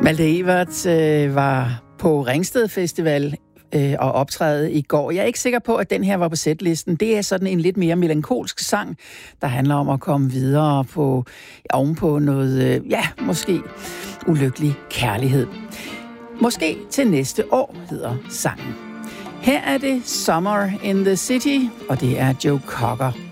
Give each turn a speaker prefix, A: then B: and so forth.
A: Malte Ebert var på Ringsted Festival og optræde i går. Jeg er ikke sikker på, at den her var på setlisten. Det er sådan en lidt mere melankolsk sang, der handler om at komme videre ovenpå noget, måske ulykkelig kærlighed. Måske til næste år, hedder sangen. Her er det Summer in the City, og det er Joe Cocker.